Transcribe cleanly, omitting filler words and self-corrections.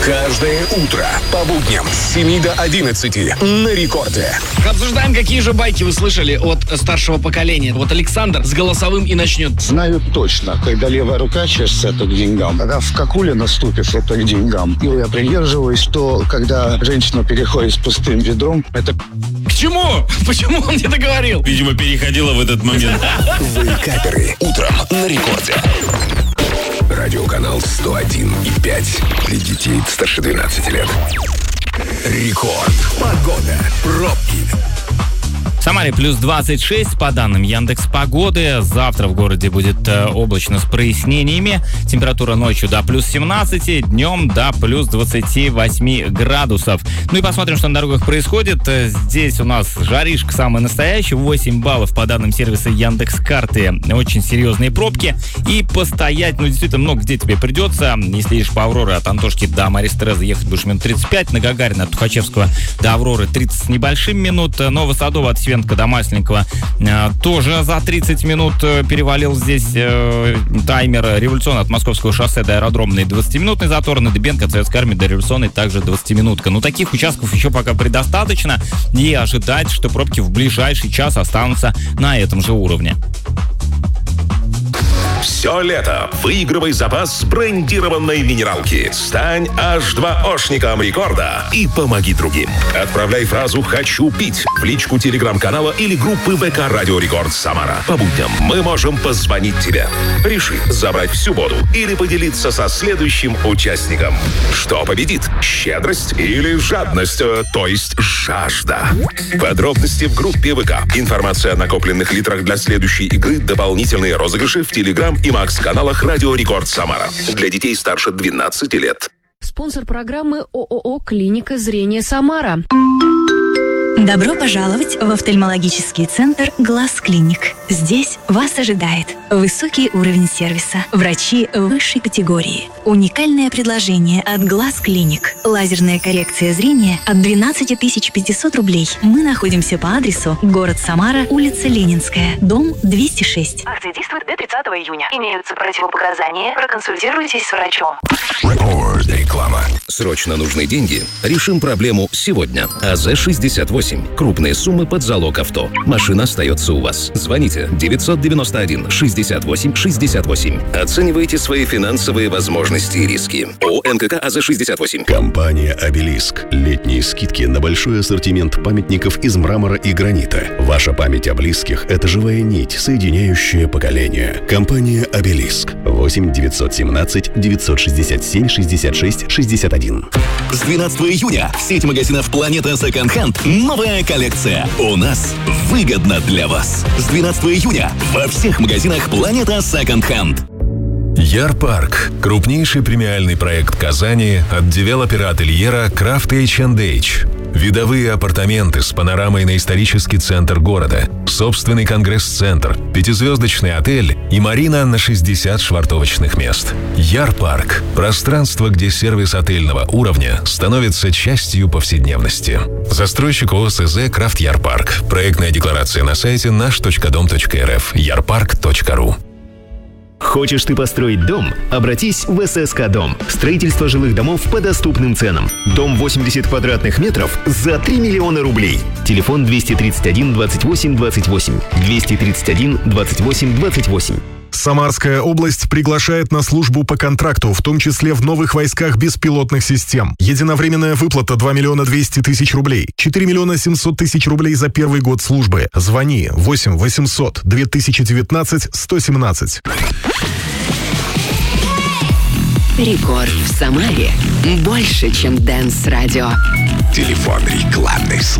Каждое утро по будням с 7 до 11 на рекорде. Обсуждаем, какие же байки вы слышали от старшего поколения. Вот Александр с голосовым и начнет. Знаю точно, когда левая рука чешется, это к деньгам. Когда в какуле наступишь, это к деньгам. И я придерживаюсь, что когда женщина переходит с пустым ведром, это... К чему? Почему он не договорил? Видимо, переходила в этот момент. Вейкаперы. Утром на рекорде. Радиоканал 101,5 для детей старше 12 лет. Рекорд. Погода. Пробки. В Самаре плюс 26, по данным Яндекс.Погоды. Завтра в городе будет облачно с прояснениями. Температура ночью до плюс 17, днем до плюс 28 градусов. Ну и посмотрим, что на дорогах происходит. Здесь у нас жаришка самая настоящая, 8 баллов по данным сервиса Яндекс.Карты. Очень серьезные пробки. И постоять, действительно, много где тебе придется. Если едешь по Авроре от Антошки до Марии Терезы, ехать будешь минут 35. На Гагарина от Тухачевского до Авроры 30 с небольшим минут. Новосадово от Свенка до Масленникова тоже за 30 минут перевалил здесь таймер. Революционный от Московского шоссе до Аэродромной 20-минутный затор. На Дыбенко от Советской армии до Революционной также 20-минутка. Но таких участков еще пока предостаточно. И ожидать, что пробки в ближайший час останутся на этом же уровне. Все лето выигрывай запас брендированной минералки. Стань H2-ошником рекорда и помоги другим. Отправляй фразу «Хочу пить» в личку телеграм-канала или группы ВК Радио Рекорд Самара. По будням мы можем позвонить тебе. Реши забрать всю воду или поделиться со следующим участником. Что победит? Щедрость или жадность? То есть жажда. Подробности в группе ВК. Информация о накопленных литрах для следующей игры, дополнительные розыгрыши в Телеграм и Макс-каналах Радио Рекорд Самара. Для детей старше 12 лет. Спонсор программы ООО «Клиника зрения Самара». Добро пожаловать в офтальмологический центр «Глаз Клиник». Здесь вас ожидает высокий уровень сервиса, врачи высшей категории, уникальное предложение от «Глаз Клиник», лазерная коррекция зрения от 12 500 рублей. Мы находимся по адресу город Самара, улица Ленинская, дом 206. Акция действует до 30 июня. Имеются противопоказания. Проконсультируйтесь с врачом. Рекорд. Реклама. Срочно нужны деньги? Решим проблему сегодня. АЗ-68. Крупные суммы под залог авто. Машина остается у вас. Звоните 991 68 68. Оценивайте свои финансовые возможности и риски. ООО НКК АЗ-68. Компания «Обелиск». Летние скидки на большой ассортимент памятников из мрамора и гранита. Ваша память о близких – это живая нить, соединяющая поколения. Компания «Обелиск». 8 917 967 66 61. С 12 июня в сеть магазинов «Планета Second Hand» новая коллекция. У нас выгодно для вас. С 12 июня во всех магазинах «Планета Second Hand». Ярпарк – крупнейший премиальный проект Казани от девелопера ательера Крафт H&H. Видовые апартаменты с панорамой на исторический центр города, собственный конгресс-центр, 5-звездочный отель и марина на 60 швартовочных мест. Ярпарк – пространство, где сервис отельного уровня становится частью повседневности. Застройщик ОСЗ «Крафт Ярпарк». Проектная декларация на сайте наш.дом.рф. yarpark.ru. Хочешь ты построить дом? Обратись в ССК Дом. Строительство жилых домов по доступным ценам. Дом 80 квадратных метров за 3 миллиона рублей. Телефон 231 28 28. 231 28 28. Самарская область приглашает на службу по контракту, в том числе в новых войсках беспилотных систем. Единовременная выплата 2 миллиона 200 тысяч рублей, 4 миллиона 700 тысяч рублей за первый год службы. Звони 8 800 2019 117. Рекорд в Самаре больше, чем Дэнс Радио. Телефон рекламной службы.